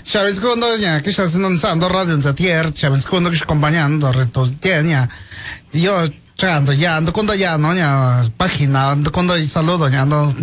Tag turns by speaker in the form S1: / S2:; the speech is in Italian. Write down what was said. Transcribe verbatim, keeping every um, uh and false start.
S1: c'è un secondo che sta non sa andare radio in tier c'è un secondo che sta accompagnando ho detto tieni io cioè ando ya ando quando ya no ya página ando quando saludo ya ando